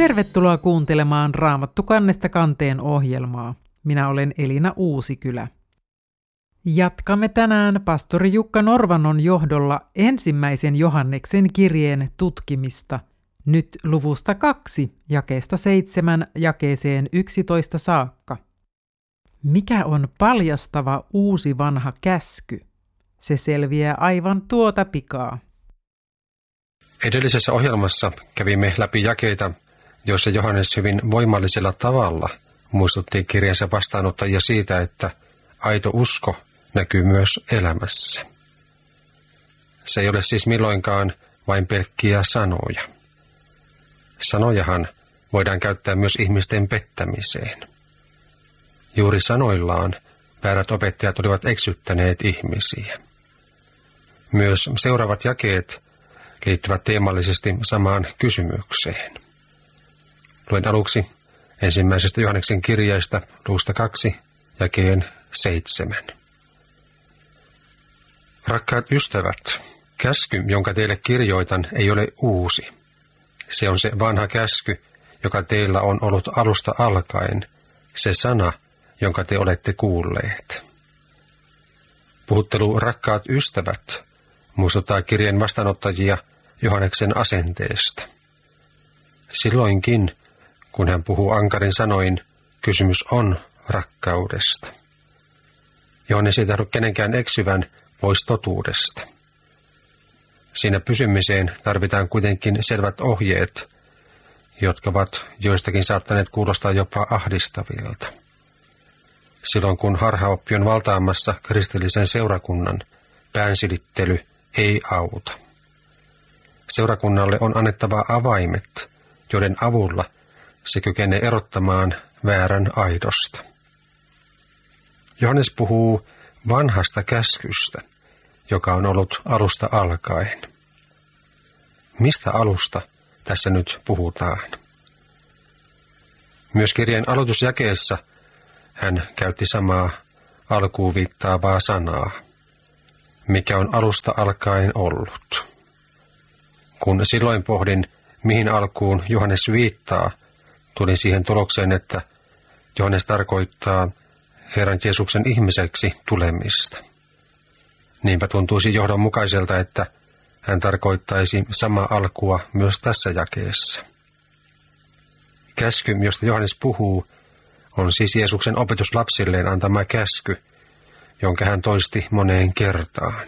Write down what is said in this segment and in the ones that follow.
Tervetuloa kuuntelemaan Raamattu kannesta kanteen ohjelmaa. Minä olen Elina Uusikylä. Jatkamme tänään pastori Jukka Norvannon johdolla ensimmäisen Johanneksen kirjeen tutkimista. Nyt luvusta 2, jakeesta 7 jakeeseen 11 saakka. Mikä on paljastava uusi vanha käsky? Se selviää aivan tuota pikaa. Edellisessä ohjelmassa kävimme läpi jakeita, joissa Johannes hyvin voimallisella tavalla muistutti kirjansa vastaanottajia siitä, että aito usko näkyy myös elämässä. Se ei ole siis milloinkaan vain pelkkiä sanoja. Sanojahan voidaan käyttää myös ihmisten pettämiseen. Juuri sanoillaan väärät opettajat olivat eksyttäneet ihmisiä. Myös seuraavat jakeet liittyvät teemallisesti samaan kysymykseen. Luen aluksi ensimmäisestä Johanneksen kirjeestä luvusta 2, jakeen 7. Rakkaat ystävät, käsky, jonka teille kirjoitan, ei ole uusi. Se on se vanha käsky, joka teillä on ollut alusta alkaen, se sana, jonka te olette kuulleet. Puhuttelu rakkaat ystävät muistuttaa kirjeen vastaanottajia Johanneksen asenteesta. Silloinkin, kun hän puhuu ankarin sanoin, kysymys on rakkaudesta. Johannes ei tahdo kenenkään eksyvän pois totuudesta. Siinä pysymiseen tarvitaan kuitenkin selvät ohjeet, jotka ovat joistakin saattaneet kuulostaa jopa ahdistavilta. Silloin kun harhaoppi on valtaamassa kristillisen seurakunnan, päänsilittely ei auta. Seurakunnalle on annettava avaimet, joiden avulla se kykenee erottamaan väärän aidosta. Johannes puhuu vanhasta käskystä, joka on ollut alusta alkaen. Mistä alusta tässä nyt puhutaan? Myös kirjeen aloitusjakeessa hän käytti samaa alkuun viittaavaa sanaa, mikä on alusta alkaen ollut. Kun silloin pohdin, mihin alkuun Johannes viittaa, tulin siihen tulokseen, että Johannes tarkoittaa Herran Jeesuksen ihmiseksi tulemista. Niinpä tuntuisi johdonmukaiselta, että hän tarkoittaisi samaa alkua myös tässä jakeessa. Käsky, josta Johannes puhuu, on siis Jeesuksen opetus lapsilleen antama käsky, jonka hän toisti moneen kertaan.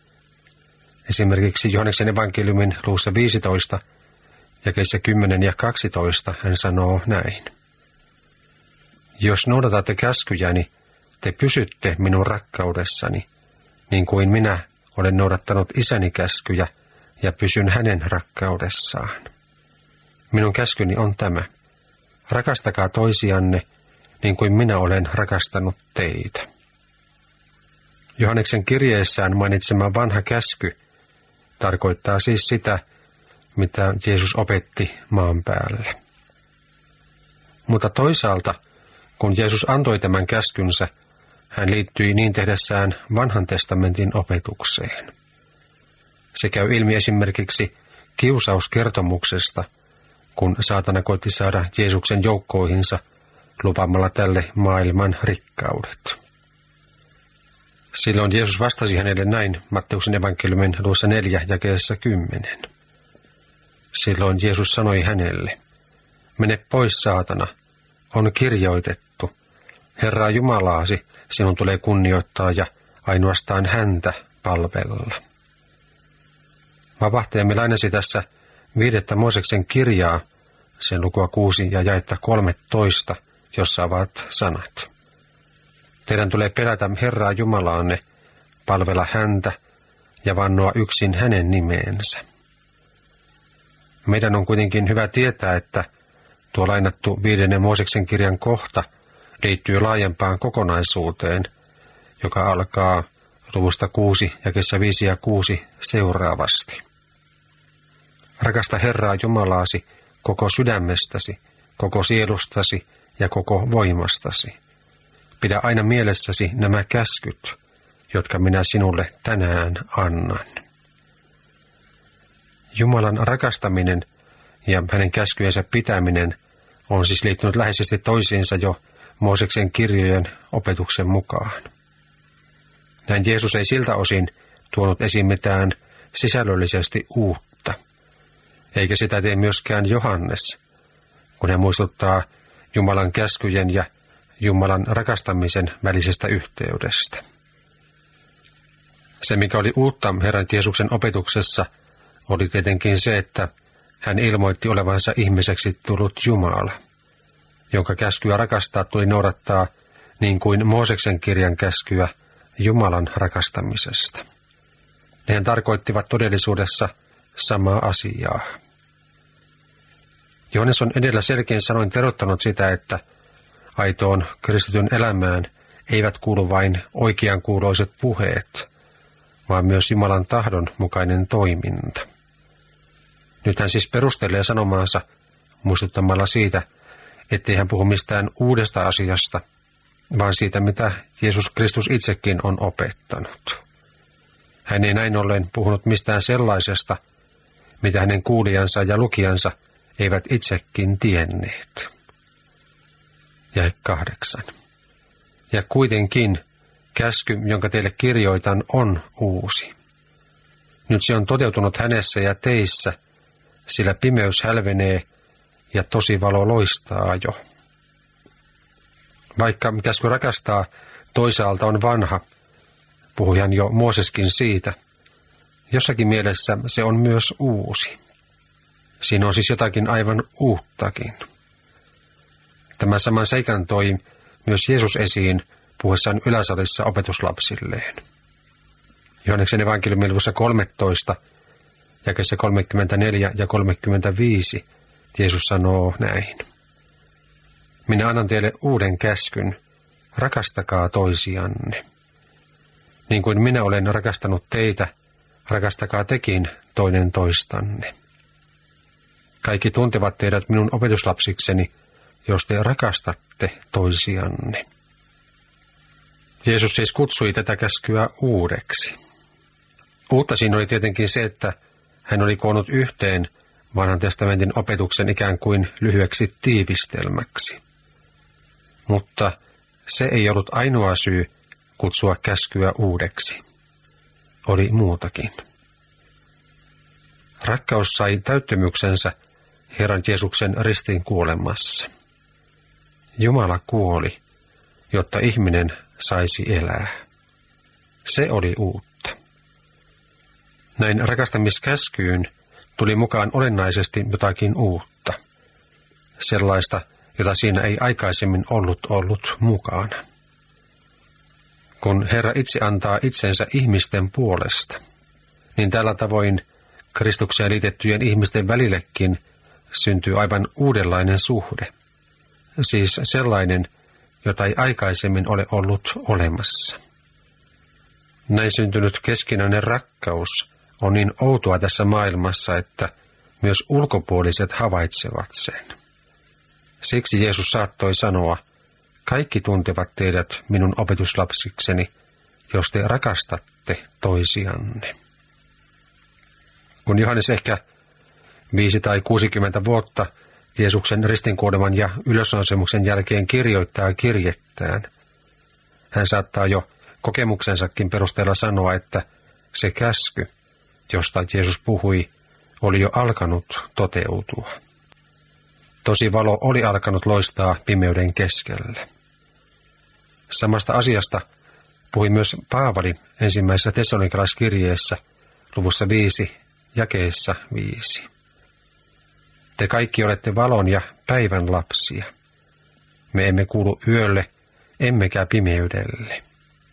Esimerkiksi Johanneksen evankeliumin luvussa 15, jakeissa 10 ja 12 hän sanoo näin. Jos noudatatte käskyjäni, te pysytte minun rakkaudessani, niin kuin minä olen noudattanut isäni käskyjä ja pysyn hänen rakkaudessaan. Minun käskyni on tämä. Rakastakaa toisianne, niin kuin minä olen rakastanut teitä. Johanneksen kirjeessään mainitsema vanha käsky tarkoittaa siis sitä, mitä Jeesus opetti maan päällä. Mutta toisaalta, kun Jeesus antoi tämän käskynsä, hän liittyi niin tehdessään vanhan testamentin opetukseen. Se käy ilmi esimerkiksi kiusauskertomuksesta, kun saatana koitti saada Jeesuksen joukkoihinsa lupaamalla tälle maailman rikkaudet. Silloin Jeesus vastasi hänelle näin Matteuksen evankeliumin luvussa 4 jakeessa 10. Silloin Jeesus sanoi hänelle, mene pois saatana, on kirjoitettu, Herraa Jumalaasi sinun tulee kunnioittaa ja ainoastaan häntä palvella. Vapahtajamme lainasi tässä 5. Mooseksen kirjaa, sen lukua 6 ja jaetta 13, jossa ovat sanat. Teidän tulee pelätä Herraa Jumalaanne, palvella häntä ja vannoa yksin hänen nimeensä. Meidän on kuitenkin hyvä tietää, että tuo lainattu 5. Mooseksen kirjan kohta liittyy laajempaan kokonaisuuteen, joka alkaa luvusta 6 jakeessa 5 ja 6 seuraavasti. Rakasta Herraa Jumalaasi koko sydämestäsi, koko sielustasi ja koko voimastasi. Pidä aina mielessäsi nämä käskyt, jotka minä sinulle tänään annan. Jumalan rakastaminen ja hänen käskyjensä pitäminen on siis liittynyt läheisesti toisiinsa jo Mooseksen kirjojen opetuksen mukaan. Näin Jeesus ei siltä osin tuonut esiin mitään sisällöllisesti uutta, eikä sitä tee myöskään Johannes, kun hän muistuttaa Jumalan käskyjen ja Jumalan rakastamisen välisestä yhteydestä. Se, mikä oli uutta Herran Jeesuksen opetuksessa, oli tietenkin se, että hän ilmoitti olevansa ihmiseksi tullut Jumala, jonka käskyä rakastaa tuli noudattaa niin kuin Mooseksen kirjan käskyä Jumalan rakastamisesta. Nehän tarkoittivat todellisuudessa samaa asiaa. Johannes on edellä selkein sanoin terottanut sitä, että aitoon kristityn elämään eivät kuulu vain oikeankuuloiset puheet, vaan myös Jumalan tahdon mukainen toiminta. Nyt hän siis perustelee sanomaansa muistuttamalla siitä, ettei hän puhu mistään uudesta asiasta, vaan siitä, mitä Jeesus Kristus itsekin on opettanut. Hän ei näin ollen puhunut mistään sellaisesta, mitä hänen kuulijansa ja lukijansa eivät itsekin tienneet. Jae 8. Ja kuitenkin käsky, jonka teille kirjoitan, on uusi. Nyt se on toteutunut hänessä ja teissä, sillä pimeys hälvenee ja tosi valo loistaa jo. Vaikka käsky rakastaa toisaalta on vanha, puhui hän jo Mooseskin siitä, jossakin mielessä se on myös uusi. Siinä on siis jotakin aivan uuttakin. Tämän saman seikan toi myös Jeesus esiin puhuessaan yläsalissa opetuslapsilleen. Johanneksen evankeliumin luvussa 13, jakeissa 34 ja 35, Jeesus sanoo näin. Minä annan teille uuden käskyn, rakastakaa toisianne. Niin kuin minä olen rakastanut teitä, rakastakaa tekin toinen toistanne. Kaikki tuntevat teidät minun opetuslapsikseni, jos te rakastatte toisianne. Jeesus siis kutsui tätä käskyä uudeksi. Uutta siinä oli tietenkin se, että hän oli koonnut yhteen Vanhan testamentin opetuksen ikään kuin lyhyeksi tiivistelmäksi. Mutta se ei ollut ainoa syy kutsua käskyä uudeksi. Oli muutakin. Rakkaus sai täyttymyksensä Herran Jeesuksen ristiin kuolemassa. Jumala kuoli, jotta ihminen saisi elää. Se oli uutta. Näin rakastamiskäskyyn tuli mukaan olennaisesti jotakin uutta. Sellaista, jota siinä ei aikaisemmin ollut mukana. Kun Herra itse antaa itsensä ihmisten puolesta, niin tällä tavoin Kristukseen liitettyjen ihmisten välillekin syntyy aivan uudenlainen suhde. Siis sellainen, jota ei aikaisemmin ole ollut olemassa. Näin syntynyt keskinäinen rakkaus on niin outoa tässä maailmassa, että myös ulkopuoliset havaitsevat sen. Siksi Jeesus saattoi sanoa, kaikki tuntevat teidät minun opetuslapsikseni, jos te rakastatte toisianne. Kun Johannes ehkä 5 tai 60 vuotta Jeesuksen ristinkuoleman ja ylösnousemuksen jälkeen kirjoittaa kirjettään, hän saattaa jo kokemuksensakin perusteella sanoa, että se käsky, josta Jeesus puhui, oli jo alkanut toteutua. Tosi valo oli alkanut loistaa pimeyden keskellä. Samasta asiasta puhui myös Paavali ensimmäisessä Tessalonikalaiskirjeessä luvussa 5, jakeessa 5. Te kaikki olette valon ja päivän lapsia. Me emme kuulu yölle, emmekä pimeydelle.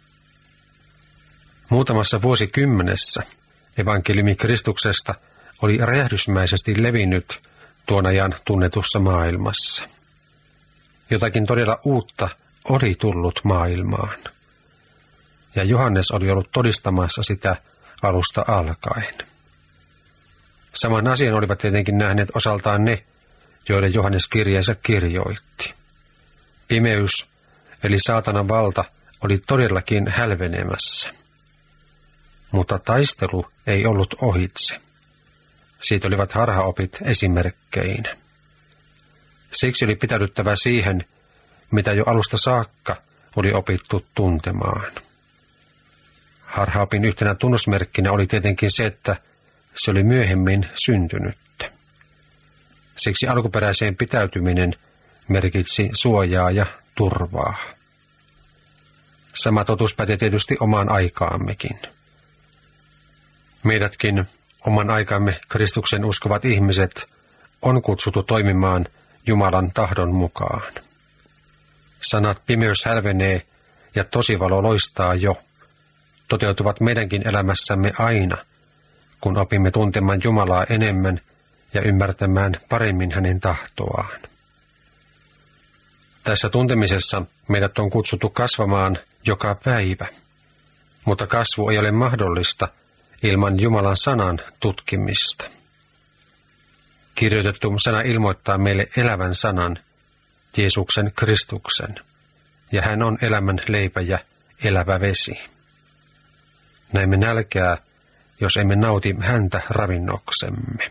Muutamassa vuosikymmenessä evankeliumi Kristuksesta oli räjähdysmäisesti levinnyt tuon ajan tunnetussa maailmassa. Jotakin todella uutta oli tullut maailmaan. Ja Johannes oli ollut todistamassa sitä alusta alkaen. Saman asian olivat tietenkin nähneet osaltaan ne, joille Johannes kirjeensä kirjoitti. Pimeys, eli saatanan valta, oli todellakin hälvenemässä. Mutta taistelu ei ollut ohitse. siitä olivat harhaopit esimerkkeinä. Siksi oli pitäydyttävä siihen, mitä jo alusta saakka oli opittu tuntemaan. Harhaopin yhtenä tunnusmerkkinä oli tietenkin se, että se oli myöhemmin syntynyttä. Siksi alkuperäiseen pitäytyminen merkitsi suojaa ja turvaa. Sama totuus pätee tietysti omaan aikaammekin. Meidätkin, oman aikamme Kristuksen uskovat ihmiset, on kutsuttu toimimaan Jumalan tahdon mukaan. Sanat pimeys hälvenee ja tosivalo loistaa jo toteutuvat meidänkin elämässämme aina, kun opimme tuntemaan Jumalaa enemmän ja ymmärtämään paremmin hänen tahtoaan. Tässä tuntemisessa meidät on kutsuttu kasvamaan joka päivä, mutta kasvu ei ole mahdollista ilman Jumalan sanan tutkimista. Kirjoitettu sana ilmoittaa meille elävän sanan, Jeesuksen Kristuksen, ja hän on elämän leipä ja elävä vesi. Näemme nälkää, jos emme nauti häntä ravinnoksemme.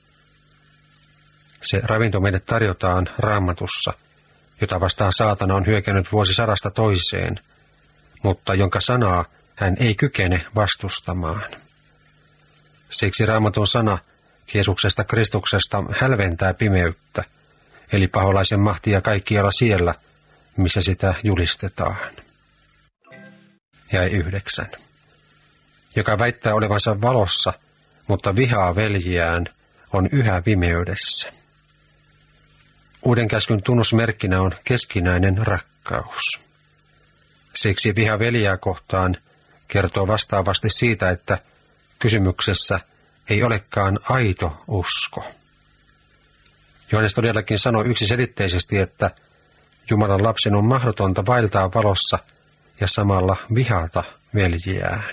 Se ravinto meille tarjotaan Raamatussa, jota vastaan saatana on hyökännyt vuosisadasta toiseen, mutta jonka sanaa hän ei kykene vastustamaan. Siksi Raamatun sana Jeesuksesta Kristuksesta hälventää pimeyttä, eli paholaisen mahtia kaikkialla siellä, missä sitä julistetaan. Jae 9. Joka väittää olevansa valossa, mutta vihaa veljiään, on yhä pimeydessä. Uuden käskyn tunnusmerkkinä on keskinäinen rakkaus. Siksi viha veljeä kohtaan kertoo vastaavasti siitä, että kysymyksessä ei olekaan aito usko. Johannes todellakin sanoi yksiselitteisesti, että Jumalan lapsen on mahdotonta vaeltaa valossa ja samalla vihata veljiään.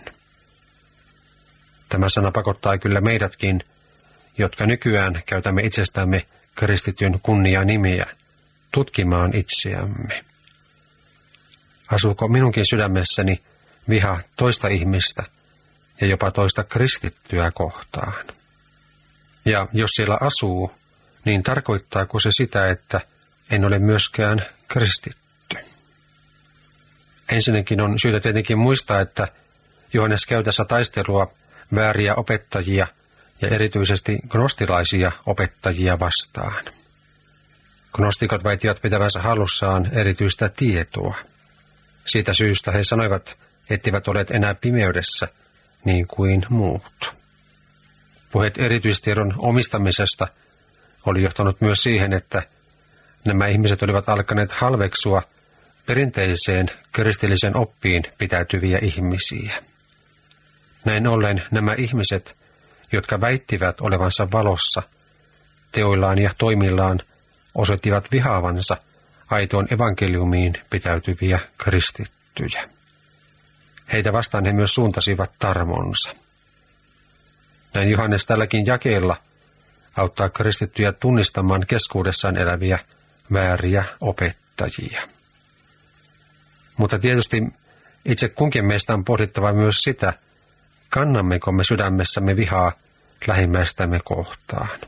Tämä sana pakottaa kyllä meidätkin, jotka nykyään käytämme itsestämme kristityn kunnianimiä, tutkimaan itseämme. Asuuko minunkin sydämessäni viha toista ihmistä ja jopa toista kristittyä kohtaan? Ja jos siellä asuu, niin tarkoittaako se sitä, että en ole myöskään kristitty? Ensinnäkin on syytä tietenkin muistaa, että Johannes käy tässä taistelua vääriä opettajia ja erityisesti gnostilaisia opettajia vastaan. Gnostikot väittivät pitävänsä hallussaan erityistä tietoa. Siitä syystä he sanoivat, etteivät olleet enää pimeydessä niin kuin muut. Puheet erityistiedon omistamisesta oli johtanut myös siihen, että nämä ihmiset olivat alkaneet halveksua perinteiseen kristillisen oppiin pitäytyviä ihmisiä. Näin ollen nämä ihmiset, jotka väittivät olevansa valossa, teoillaan ja toimillaan osoittivat vihaavansa aitoon evankeliumiin pitäytyviä kristittyjä. Heitä vastaan he myös suuntasivat tarmonsa. Näin Johannes tälläkin jakeella auttaa kristittyjä tunnistamaan keskuudessaan eläviä vääriä opettajia. Mutta tietysti itse kunkin meistä on pohdittava myös sitä, kannammeko me sydämessämme vihaa lähimmäistämme kohtaan.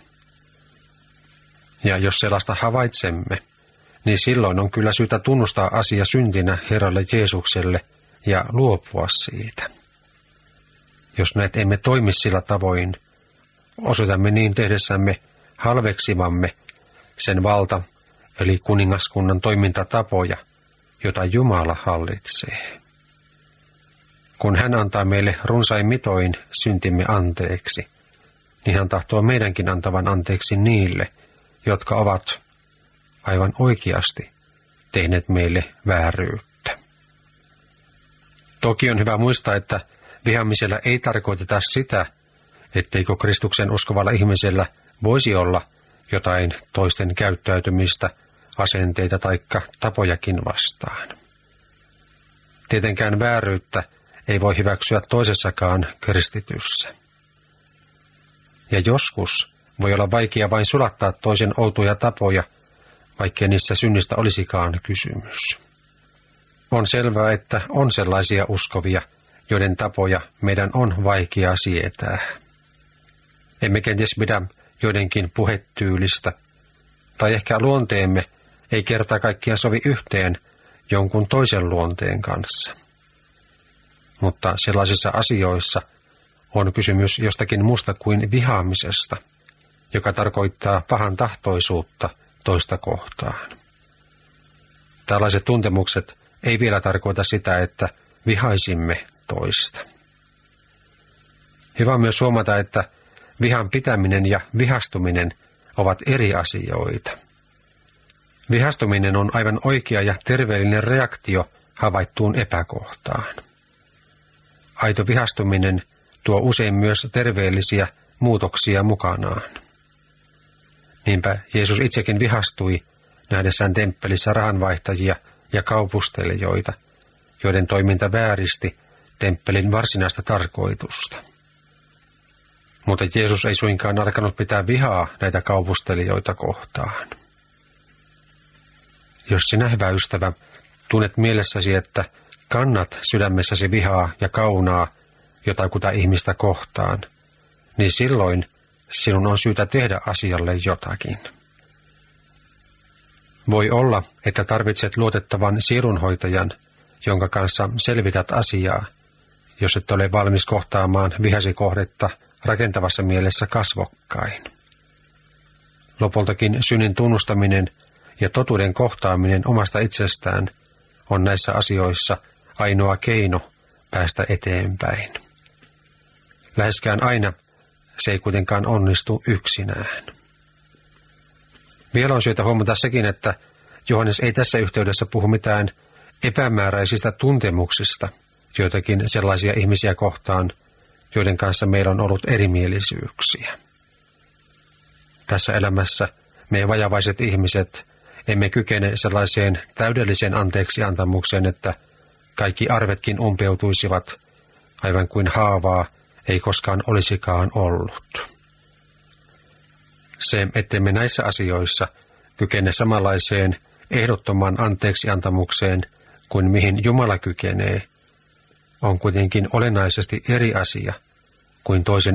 Ja jos sellaista havaitsemme, niin silloin on kyllä syytä tunnustaa asia syntinä Herralle Jeesukselle ja luopua siitä. Jos näet emme toimi sillä tavoin, osoitamme niin tehdessämme halveksivamme sen valta, eli kuningaskunnan toimintatapoja, jota Jumala hallitsee. Kun hän antaa meille runsain mitoin syntimme anteeksi, niin hän tahtoo meidänkin antavan anteeksi niille, jotka ovat aivan oikeasti tehneet meille vääryyttä. Toki on hyvä muistaa, että vihaamisella ei tarkoiteta sitä, etteikö Kristuksen uskovalla ihmisellä voisi olla jotain toisten käyttäytymistä, asenteita tai tapojakin vastaan. Tietenkään vääryyttä ei voi hyväksyä toisessakaan kristityssä. Ja joskus voi olla vaikea vain sulattaa toisen outoja tapoja, vaikkei niissä synnistä olisikaan kysymys. On selvää, että on sellaisia uskovia, joiden tapoja meidän on vaikea sietää. emme kenties pidä joidenkin puhetyylistä, tai ehkä luonteemme ei kerta kaikkiaan sovi yhteen jonkun toisen luonteen kanssa. Mutta sellaisissa asioissa on kysymys jostakin muusta kuin vihaamisesta, joka tarkoittaa pahan tahtoisuutta toista kohtaan. Tällaiset tuntemukset ei vielä tarkoita sitä, että vihaisimme toista. Hyvä on myös huomata, että vihan pitäminen ja vihastuminen ovat eri asioita. Vihastuminen on aivan oikea ja terveellinen reaktio havaittuun epäkohtaan. Aito vihastuminen tuo usein myös terveellisiä muutoksia mukanaan. Niinpä Jeesus itsekin vihastui nähdessään temppelissä rahanvaihtajia ja kaupustelijoita, joiden toiminta vääristi temppelin varsinaista tarkoitusta. Mutta Jeesus ei suinkaan alkanut pitää vihaa näitä kaupustelijoita kohtaan. Jos sinä, hyvä ystävä, tunnet mielessäsi, että kannat sydämessäsi vihaa ja kaunaa jotakuta ihmistä kohtaan, niin silloin sinun on syytä tehdä asialle jotakin. Voi olla, että tarvitset luotettavan sielunhoitajan, jonka kanssa selvität asiaa, jos et ole valmis kohtaamaan vihasi kohdetta rakentavassa mielessä kasvokkain. Lopultakin synnin tunnustaminen ja totuuden kohtaaminen omasta itsestään on näissä asioissa ainoa keino päästä eteenpäin. Läheskään aina se ei kuitenkaan onnistu yksinään. Vielä on syytä huomata sekin, että Johannes ei tässä yhteydessä puhu mitään epämääräisistä tuntemuksista joitakin sellaisia ihmisiä kohtaan, joiden kanssa meillä on ollut erimielisyyksiä. Tässä elämässä me vajavaiset ihmiset emme kykene sellaiseen täydelliseen anteeksiantamukseen, että kaikki arvetkin umpeutuisivat, aivan kuin haavaa ei koskaan olisikaan ollut. Se, ettemme näissä asioissa kykene samanlaiseen ehdottomaan anteeksiantamukseen kuin mihin Jumala kykenee, on kuitenkin olennaisesti eri asia kuin toisen